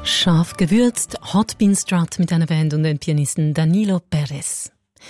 Scharf gewürzt, Hot Bean Strut mit einer Band und dem Pianisten Danilo Perez.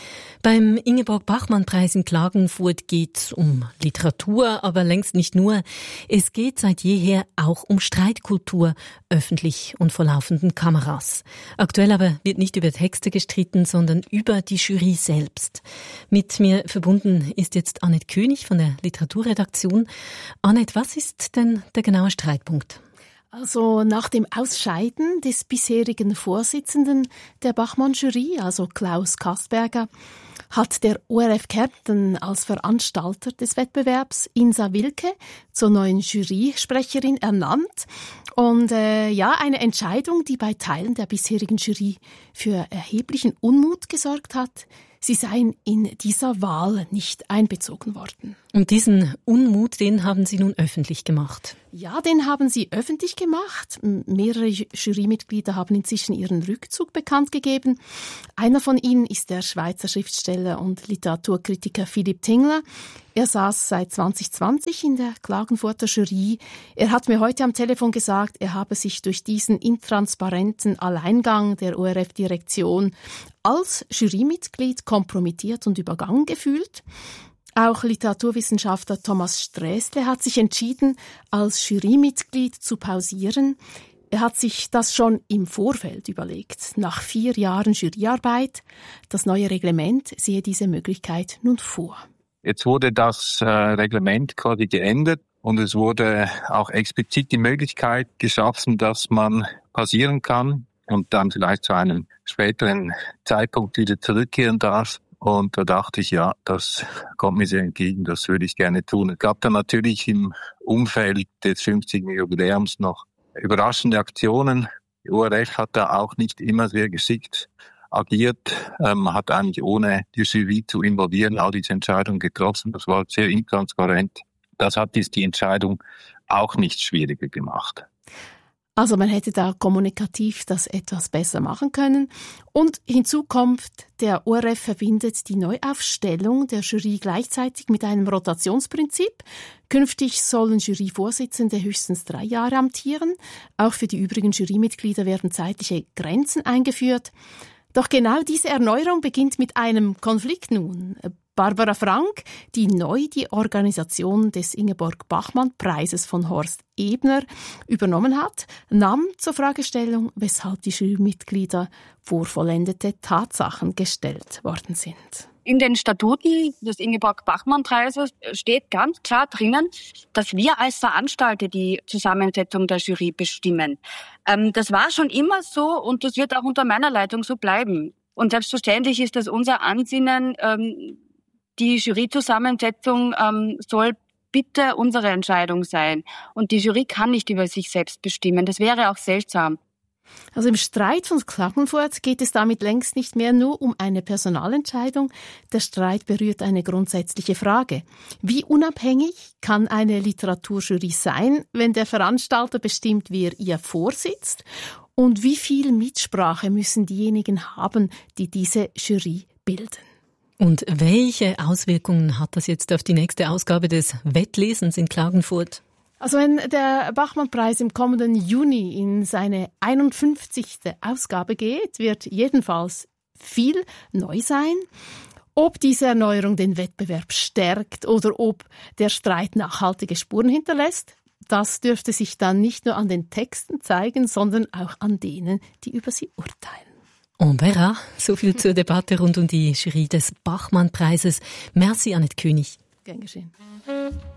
Beim Ingeborg-Bachmann-Preis in Klagenfurt geht's um Literatur, aber längst nicht nur. Es geht seit jeher auch um Streitkultur, öffentlich und vor laufenden Kameras. Aktuell aber wird nicht über Texte gestritten, sondern über die Jury selbst. Mit mir verbunden ist jetzt Annette König von der Literaturredaktion. Annette, was ist denn der genaue Streitpunkt? Also nach dem Ausscheiden des bisherigen Vorsitzenden der Bachmann-Jury, also Klaus Kastberger, hat der ORF Kärnten als Veranstalter des Wettbewerbs Insa Wilke zur neuen Jurysprecherin ernannt. Und eine Entscheidung, die bei Teilen der bisherigen Jury für erheblichen Unmut gesorgt hat. Sie seien in dieser Wahl nicht einbezogen worden. Und diesen Unmut, den haben Sie nun öffentlich gemacht? Ja, den haben sie öffentlich gemacht. Mehrere Jurymitglieder haben inzwischen ihren Rückzug bekannt gegeben. Einer von ihnen ist der Schweizer Schriftsteller und Literaturkritiker Philipp Tingler. Er saß seit 2020 in der Klagenfurter Jury. Er hat mir heute am Telefon gesagt, er habe sich durch diesen intransparenten Alleingang der ORF-Direktion als Jurymitglied kompromittiert und übergangen gefühlt. Auch Literaturwissenschaftler Thomas Sträßle hat sich entschieden, als Jurymitglied zu pausieren. Er hat sich das schon im Vorfeld überlegt. Nach 4 Jahren Juryarbeit, das neue Reglement sehe diese Möglichkeit nun vor. Jetzt wurde das Reglement quasi geändert und es wurde auch explizit die Möglichkeit geschaffen, dass man pausieren kann und dann vielleicht zu einem späteren Zeitpunkt wieder zurückkehren darf. Und da dachte ich, ja, das kommt mir sehr entgegen, das würde ich gerne tun. Es gab dann natürlich im Umfeld des 50. Jubiläums noch überraschende Aktionen. Die ORF hat da auch nicht immer sehr geschickt agiert, hat eigentlich ohne die Jury zu involvieren all diese Entscheidungen getroffen. Das war sehr intransparent. Das hat die Entscheidung auch nicht schwieriger gemacht. Also man hätte da kommunikativ das etwas besser machen können. Und hinzu kommt, der ORF verbindet die Neuaufstellung der Jury gleichzeitig mit einem Rotationsprinzip. Künftig sollen Juryvorsitzende höchstens 3 Jahre amtieren. Auch für die übrigen Jurymitglieder werden zeitliche Grenzen eingeführt. Doch genau diese Erneuerung beginnt mit einem Konflikt nun. Barbara Frank, die neu die Organisation des Ingeborg-Bachmann-Preises von Horst Ebner übernommen hat, nahm zur Fragestellung, weshalb die Jurymitglieder vor vollendete Tatsachen gestellt worden sind. In den Statuten des Ingeborg-Bachmann-Preises steht ganz klar drinnen, dass wir als Veranstalter die Zusammensetzung der Jury bestimmen. Das war schon immer so und das wird auch unter meiner Leitung so bleiben. Und selbstverständlich ist es unser Ansinnen, die Juryzusammensetzung soll bitte unsere Entscheidung sein. Und die Jury kann nicht über sich selbst bestimmen. Das wäre auch seltsam. Also im Streit von Klagenfurt geht es damit längst nicht mehr nur um eine Personalentscheidung. Der Streit berührt eine grundsätzliche Frage. Wie unabhängig kann eine Literaturjury sein, wenn der Veranstalter bestimmt, wer ihr vorsitzt? Und wie viel Mitsprache müssen diejenigen haben, die diese Jury bilden? Und welche Auswirkungen hat das jetzt auf die nächste Ausgabe des Wettlesens in Klagenfurt? Also wenn der Bachmann-Preis im kommenden Juni in seine 51. Ausgabe geht, wird jedenfalls viel neu sein. Ob diese Erneuerung den Wettbewerb stärkt oder ob der Streit nachhaltige Spuren hinterlässt, das dürfte sich dann nicht nur an den Texten zeigen, sondern auch an denen, die über sie urteilen. On verra. So viel zur Debatte rund um die Jury des Bachmann-Preises. Merci, Annette König. Gern geschehen.